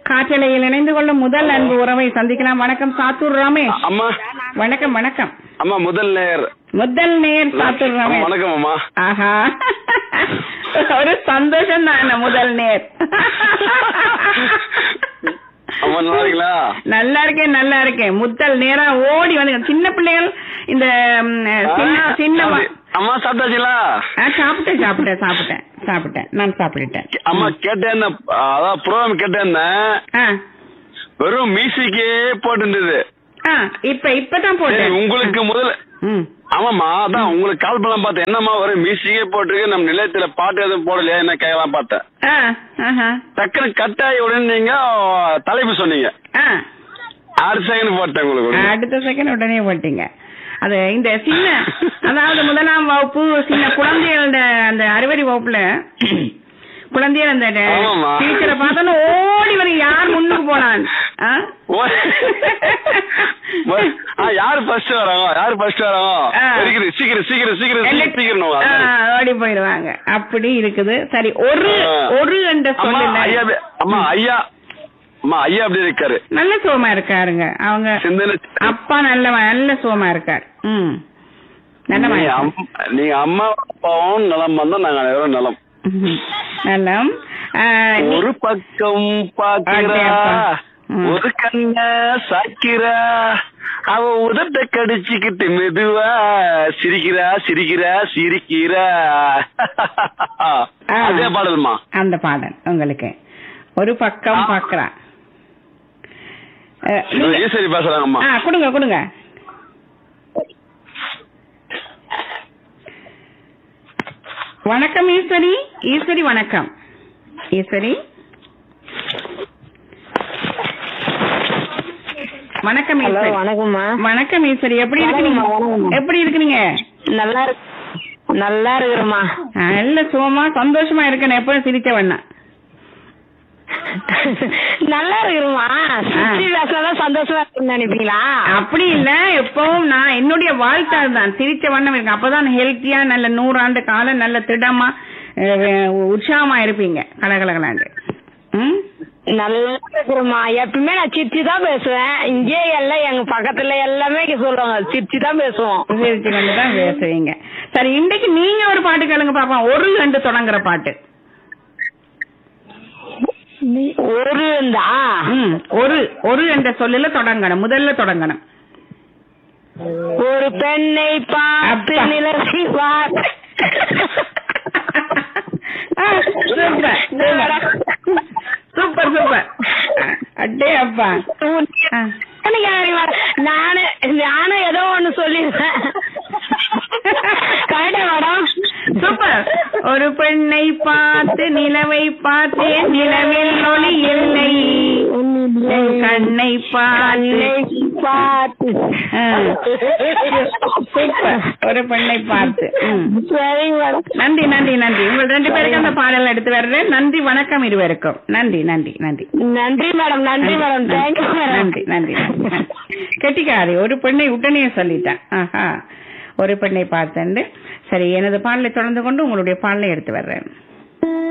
காற்றலையில் இணைந்து கொள்ளும் முதல் அன்பு உறவை சந்திக்கலாம். வணக்கம் சாத்தூர் ரமேஷ். அம்மா வணக்கம். வணக்கம் அம்மா. முதல் நேர் சாத்தூர் ரமேஷ். வணக்கம் அம்மா. ஆஹா, ஒரு சந்தோஷம் தான். முதல் நேர். அம்மா நல்லா இருக்கீங்களா? நல்லா இருக்கேன். முதல் நேரா ஓடி வந்து சின்ன பிள்ளைகள் இந்த சின்ன அம்மா சாப்பிட்டாச்சுங்களா? சாப்பிட்டேன். நான் சாப்பிட்டுட்டேன். அம்மா கேட்டேன், அதான் ப்ரோக்ராம் கேட்டேன். வெறும் மியூசிக்கே போட்டு இருந்தது. இப்பதான் போட்டேன் உங்களுக்கு முதல்ல. ஆமாம்மா, அதான் உங்களுக்கு கால் பண்ணலாம் பார்த்தேன். என்னம்மா வெறும் மியூசிக்கே போட்டுருக்கு, நம்ம நிலையத்துல பாட்டு எதுவும் போடலையா என்ன கேட்கலாம் பார்த்தேன். டக்குனு கட்டாயி உடனே நீங்க தலைப்பு சொன்னீங்க. அடுத்த செகண்ட் போட்டேன் உங்களுக்கு. அடுத்த செகண்ட் உடனே போட்டீங்க. அது இந்த சின்ன, அதாவது முதலாம் வகுப்பு சின்ன குழந்தைகளோட அந்த அறிவறி வகுப்புல குழந்தைகள் அந்த டீச்சரை பார்த்தோன்னு ஓடி வர யார் முன்னுக்கு போனான். யாரு ஃபர்ஸ்ட் வராங்க சீக்கிரம் ஓடி போயிடுவாங்க. அப்படி இருக்குது. சரி, ஒரு என்ற சொல்ல. அம்மா ஐயா அப்படி இருக்காரு. நல்ல சுகமா இருக்காருங்க. அவங்க அப்பா நல்ல சுகமா இருக்காரு. நீங்க அம்மா அப்பாவும் நலம் வந்தா நாங்க அனைவரும் நலம். நலம். ஒரு பக்கம் பாக்கிறா, ஒரு கண்ண சாக்கிறா, அவ உதட்ட கடிச்சுக்கிட்டு மெதுவா சிரிக்கிறா. அதே பாடல்மா. அந்த பாடல் உங்களுக்கு. ஒரு பக்கம் பாக்குறா. ஈஸ்வரி பேசுறாங்கம்மா. கொடுங்க. வணக்கம் ஈஸ்வரி. வணக்கம் ஈஸ்வரி. வணக்கம் ஈஸ்வரி. வணக்கம் ஈஸ்வரி. எப்படி இருக்கிறீங்க? நல்லா இருக்கிறோமா? நல்ல சுகமா சந்தோஷமா இருக்கேன். எப்ப சிரிச்ச வண்ணா நல்லா இருக்குமா? சந்தோஷமா இருக்குன்னு நினைப்பீங்களா? அப்படி இல்ல, எப்பவும் நான் என்னுடைய வாழ்க்கை தான் சிரிச்ச வண்ணம் இருக்கு. அப்பதான் ஹெல்த்தியா நல்ல 100 ஆண்டு காலம் நல்ல திடமா உற்சாகமா இருப்பீங்க. கலகலகலாண்டு. நல்லா இருக்கிறோமா? எப்பவுமே நான் சிரிச்சுதான் பேசுவேன். இங்கே எல்லாம் எங்க பக்கத்துல எல்லாமே சொல்லுவாங்க, சிரிச்சுதான் பேசுவோம். சிரிச்சு கொண்டுதான் பேசுவீங்க. சரி, இன்னைக்கு நீங்க ஒரு பாட்டு கேளுங்க பாப்பா. ஒரு 2 தொடங்குற பாட்டு. ஒரு என்ற சொல்லுல தொடங்கணும். முதல்ல தொடங்கணும். ஒரு பெண்ணை பார்த்து நிலவை பார்த்து. சூப்பர். அட்டே அப்பா. நானும் ஏதோ ஒண்ணு சொல்லிருக்கேன். Madam super. ஒரு பெண்ணை பார்த்து நிலவை பார்த்தேன், நிலவில் ஒளி இல்லை, கண்ணை பார்த்து. சூப்பர். ஒரு பெண்ணை பார்த்து. நன்றி. உங்கள் 2 பேருக்கு அந்த பாடல் எடுத்து வர்றேன். நன்றி, வணக்கம் இருவருக்கும். நன்றி மேடம். Thank you madam. நன்றி. கெட்டிக்காரி. ஒரு பெண்ணை உடனே சொல்லிட்டேன். ஆஹா, ஒரு பெண்ணை பார்த்தேன். சரி, எனது பாடலை தொடர்ந்து கொண்டு உங்களுடைய பாடலை எடுத்து வர்றேன்.